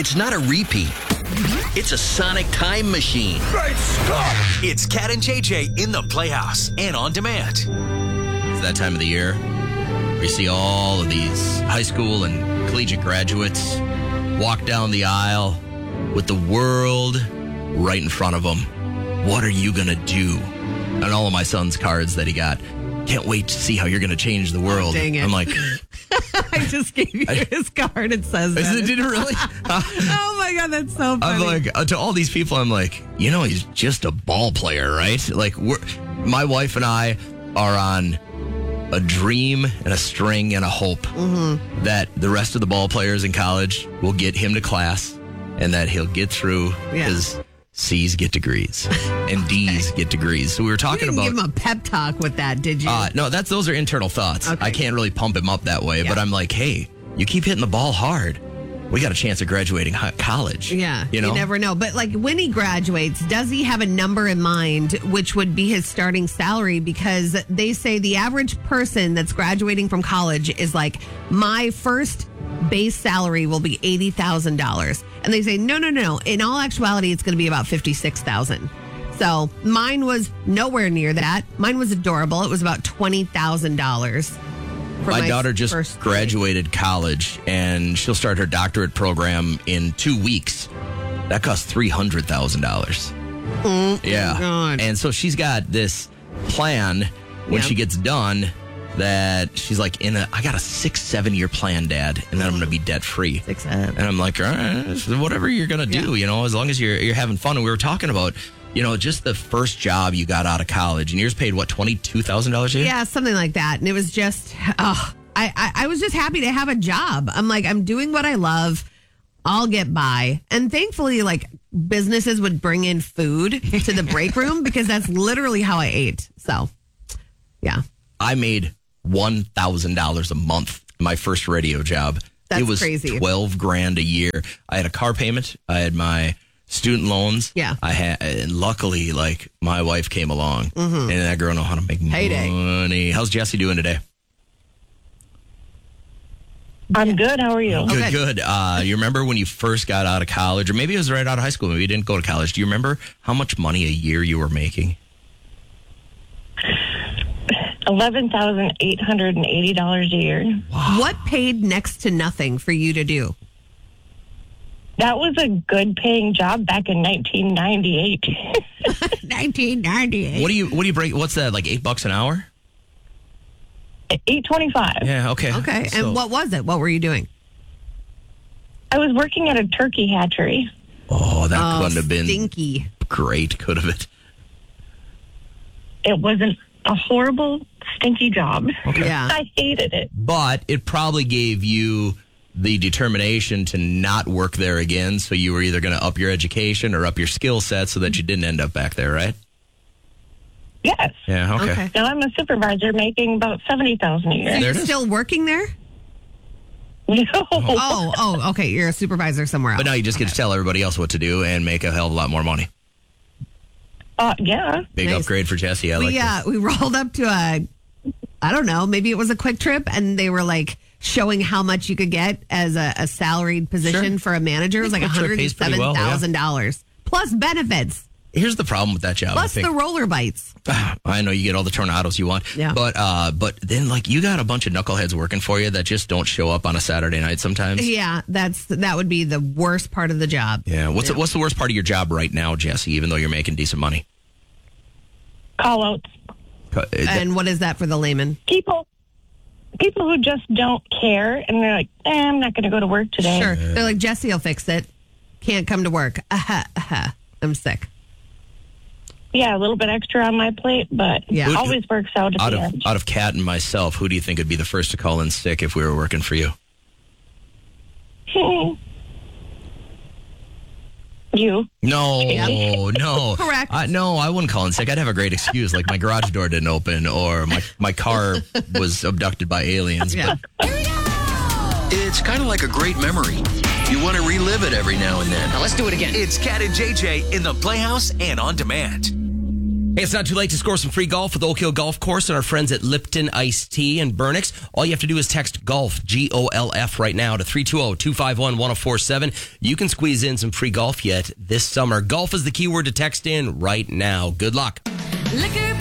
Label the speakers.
Speaker 1: It's not a repeat. It's a sonic time machine.
Speaker 2: Right, stop! It's Cat and JJ in the Playhouse and on demand.
Speaker 3: It's that time of the year. We see all of these high school and collegiate graduates walk down the aisle with the world right in front of them. What are you going to do? And all of my son's cards that he got. Can't wait to see how you're going to change the world.
Speaker 4: Dang it.
Speaker 3: I'm like,
Speaker 4: I just gave you his card. It says that.
Speaker 3: did it really?
Speaker 4: Oh my God, that's so funny.
Speaker 3: I'm like, to all these people, I'm like, he's just a ball player, right? Like, my wife and I are on a dream and a string and a hope that the rest of the ball players in college will get him to class and that he'll get through because C's get degrees and D's get degrees. So we were talking
Speaker 4: you didn't
Speaker 3: about.
Speaker 4: give him a pep talk with that, did you?
Speaker 3: No, those are internal thoughts.
Speaker 4: Okay.
Speaker 3: I can't really pump him up that way, but I'm like, hey, you keep hitting the ball hard. We got a chance of graduating college.
Speaker 4: Yeah,
Speaker 3: you
Speaker 4: never know. But like when he graduates, does he have a number in mind, which would be his starting salary? Because they say the average person that's graduating from college is like, my first base salary will be $80,000. And they say, no. In all actuality, it's going to be about $56,000. So mine was nowhere near that. Mine was adorable. It was about $20,000.
Speaker 3: My daughter just graduated college, and she'll start her doctorate program in 2 weeks. That costs $300,000. Yeah.
Speaker 4: God.
Speaker 3: And so she's got this plan when she gets done that she's like, I got a 6-7 year plan, Dad, and then I'm going to be debt free.
Speaker 4: 6-7.
Speaker 3: And I'm like, all right, whatever you're going to do, as long as you're having fun. And we were talking about, just the first job you got out of college, and yours paid what, $22,000 a year?
Speaker 4: Yeah, something like that. And it was just, I was just happy to have a job. I'm like, I'm doing what I love. I'll get by. And thankfully, like, businesses would bring in food to the break room because that's literally how I ate. So, yeah.
Speaker 3: I made $1,000 a month my first radio job.
Speaker 4: That's
Speaker 3: it was
Speaker 4: crazy.
Speaker 3: $12,000 a year. I had a car payment. I had my student loans.
Speaker 4: Yeah.
Speaker 3: And luckily, like, my wife came along, and that girl know how to make money. How's Jesse doing today?
Speaker 5: I'm good. How are you?
Speaker 3: Good. You remember when you first got out of college, or maybe it was right out of high school, maybe you didn't go to college. Do you remember how much money a year you were making?
Speaker 5: $11,880 a year.
Speaker 4: Wow. What paid next to nothing for you to do?
Speaker 5: That was a good paying job back in 1998.
Speaker 4: 1998.
Speaker 3: What do you break? What's that, like $8 an hour?
Speaker 5: $8.25.
Speaker 3: Yeah, okay.
Speaker 4: Okay.
Speaker 3: So,
Speaker 4: and what was it? What were you doing?
Speaker 5: I was working at a turkey hatchery.
Speaker 3: Oh, that couldn't have been
Speaker 4: stinky.
Speaker 3: Great, could have it?
Speaker 5: It wasn't a horrible, stinky job.
Speaker 3: Okay.
Speaker 4: Yeah.
Speaker 5: I hated it.
Speaker 3: But it probably gave you the determination to not work there again. So you were either going to up your education or up your skill set so that you didn't end up back there, right?
Speaker 5: Yes.
Speaker 3: Yeah, okay.
Speaker 5: Now I'm a supervisor making about $70,000 a year.
Speaker 4: So
Speaker 3: There
Speaker 4: you're
Speaker 3: it is.
Speaker 4: still working there?
Speaker 5: No.
Speaker 4: Oh, okay. You're a supervisor somewhere else.
Speaker 3: But now you just get to tell everybody else what to do and make a hell of a lot more money.
Speaker 5: Yeah.
Speaker 3: Big
Speaker 4: Nice.
Speaker 3: upgrade for Jesse. I like this.
Speaker 4: We rolled up to I don't know, maybe it was a Quick Trip, and they were like showing how much you could get as a salaried position
Speaker 3: Sure.
Speaker 4: for a manager. It was like
Speaker 3: Quick Trip pays pretty well,
Speaker 4: $107,000 plus benefits,
Speaker 3: Here's the problem with that job.
Speaker 4: plus the roller bites.
Speaker 3: I know you get all the tornadoes you want.
Speaker 4: Yeah.
Speaker 3: But then, like, you got a bunch of knuckleheads working for you that just don't show up on a Saturday night sometimes.
Speaker 4: Yeah, that would be the worst part of the job.
Speaker 3: Yeah. What's the worst part of your job right now, Jesse, even though you're making decent money?
Speaker 5: Call outs.
Speaker 4: And what is that for the layman?
Speaker 5: People who just don't care, and they're like, I'm not going to go to work today.
Speaker 4: Sure. They're like, Jesse will fix it. Can't come to work. I'm sick.
Speaker 5: Yeah, a little bit extra on my plate, but
Speaker 4: Yeah.
Speaker 5: it always works out at the end.
Speaker 3: Out of Kat and myself, who do you think would be the first to call in sick if we were working for you?
Speaker 5: You.
Speaker 3: No.
Speaker 4: Correct.
Speaker 3: No, I wouldn't call in sick. I'd have a great excuse, like my garage door didn't open or my car was abducted by aliens.
Speaker 4: Yeah.
Speaker 1: It's kind of like a great memory. You want to relive it every now and then.
Speaker 6: Now let's do it again.
Speaker 2: It's Cat and JJ in the Playhouse and on demand.
Speaker 6: Hey, it's not too late to score some free golf with Oak Hill Golf Course and our friends at Lipton Iced Tea and Burnix. All you have to do is text GOLF, GOLF, right now to 320-251-1047. You can squeeze in some free golf yet this summer. Golf is the keyword to text in right now. Good luck.
Speaker 7: Liquor